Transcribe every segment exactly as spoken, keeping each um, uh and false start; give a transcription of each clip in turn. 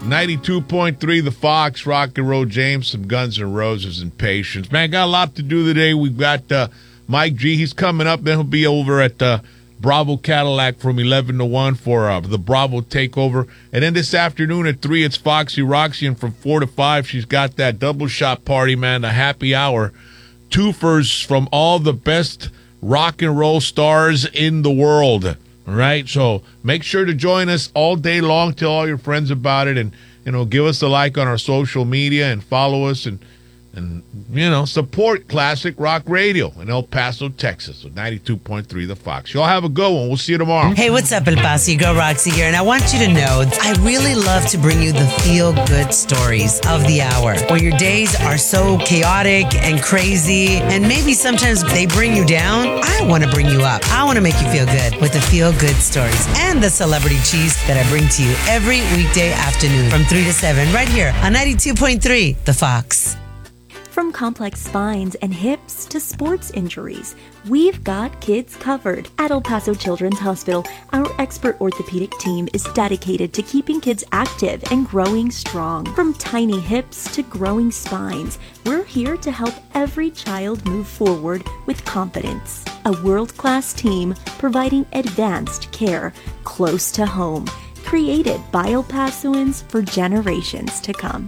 ninety-two point three The Fox, Rock and Roll James, some Guns N' Roses and Patience. Man, got a lot to do today. We've got uh, Mike G. He's coming up. Then he'll be over at uh, Bravo Cadillac from eleven to one for uh, the Bravo Takeover. And then this afternoon at three, it's Foxy Roxy. And from four to five, she's got that double shot party, man, the happy hour. Twofers from all the best rock and roll stars in the world. All right, so make sure to join us all day long. Tell all your friends about it, and you know, give us a like on our social media and follow us, and and you know, support classic rock radio in El Paso, Texas, with ninety-two point three The Fox. Y'all have a good one. We'll see you tomorrow. Hey, what's up, El Paso? Your girl Roxy here, and I want you to know I really love to bring you the feel-good stories of the hour. When your days are so chaotic and crazy, and maybe sometimes they bring you down, I want to bring you up. I want to make you feel good with the feel-good stories and the celebrity cheese that I bring to you every weekday afternoon from three to seven right here on ninety-two point three The Fox. From complex spines and hips to sports injuries, we've got kids covered. At El Paso Children's Hospital, our expert orthopedic team is dedicated to keeping kids active and growing strong. From tiny hips to growing spines, we're here to help every child move forward with confidence. A world-class team providing advanced care close to home, created by El Pasoans for generations to come.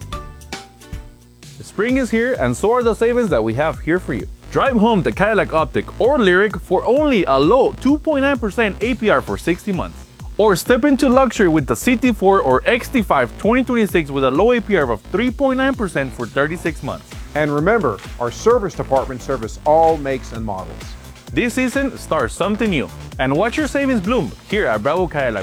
Spring is here, and so are the savings that we have here for you. Drive home the Cadillac Optic or Lyric for only a low two point nine percent A P R for sixty months. Or step into luxury with the C T four or X T five twenty twenty-six with a low A P R of three point nine percent for thirty-six months. And remember, our service department service all makes and models. This season, start something new and watch your savings bloom here at Bravo Cadillac.